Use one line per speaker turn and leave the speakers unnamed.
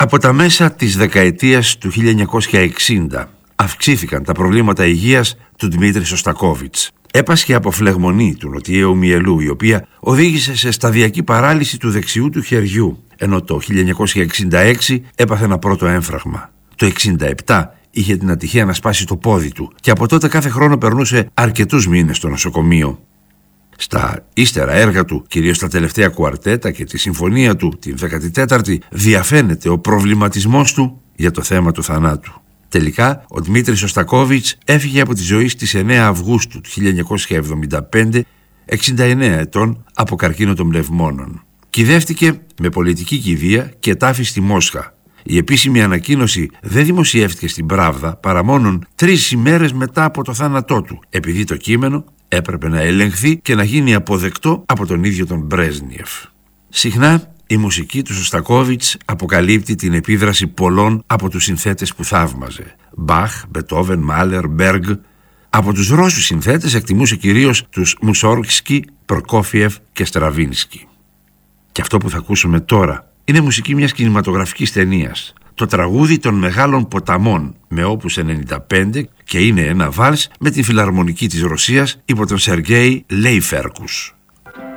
Από τα μέσα της δεκαετίας του 1960 αυξήθηκαν τα προβλήματα υγείας του Δημήτρη Σωστακόβιτς. Έπασχε από φλεγμονή του νοτιαίου μυελού, η οποία οδήγησε σε σταδιακή παράλυση του δεξιού του χεριού, ενώ το 1966 έπαθε ένα πρώτο έμφραγμα. Το 1967 είχε την ατυχία να σπάσει το πόδι του και από τότε κάθε χρόνο περνούσε αρκετούς μήνες στο νοσοκομείο. Στα ύστερα έργα του, κυρίως τα τελευταία κουαρτέτα και τη συμφωνία του, την 14η, διαφαίνεται ο προβληματισμός του για το θέμα του θανάτου. Τελικά, ο Δημήτρης Σωστακόβιτς έφυγε από τη ζωή στις 9 Αυγούστου του 1975, 69 ετών, από καρκίνο των πνευμόνων. Κυδεύτηκε με πολιτική κηδεία και τάφη στη Μόσχα. Η επίσημη ανακοίνωση δεν δημοσιεύτηκε στην Πράβδα παρά μόνον 3 ημέρες μετά από το θάνατό του, επειδή το κείμενο έπρεπε να ελεγχθεί και να γίνει αποδεκτό από τον ίδιο τον Μπρέζνιεφ. Συχνά η μουσική του Σωστακόβιτς αποκαλύπτει την επίδραση πολλών από τους συνθέτες που θαύμαζε. Μπαχ, Μπετόβεν, Μάλερ, Μπέργκ. Από τους Ρώσους συνθέτες εκτιμούσε κυρίως τους Μουσόργκσκι, Προκόφιεφ και Στραβίνσκι. Και αυτό που θα ακούσουμε τώρα είναι μουσική μιας κινηματογραφικής ταινίας. Το τραγούδι των Μεγάλων Ποταμών με όπους 95 και είναι ένα βάλς με την Φιλαρμονική της Ρωσίας υπό τον Σεργέη Λέιφερκους.